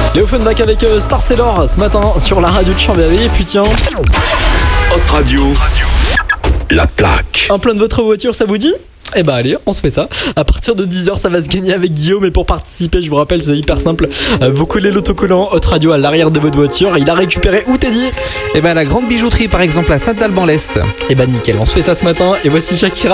Léo Funback avec Star Sailor ce matin sur la radio de Chambéry. Et puis tiens, Hot Radio, la plaque. un plein de votre voiture, ça vous dit ? Eh bah allez, on se fait ça. À partir de 10h, ça va se gagner avec Guillaume. Et pour participer, je vous rappelle, c'est hyper simple. Vous collez l'autocollant Hot Radio à l'arrière de votre voiture. Il a récupéré où, Teddy ? Et ben la grande bijouterie par exemple à Saint-Alban-l'Ès. Eh bah nickel, on se fait ça ce matin. Et voici Shakira.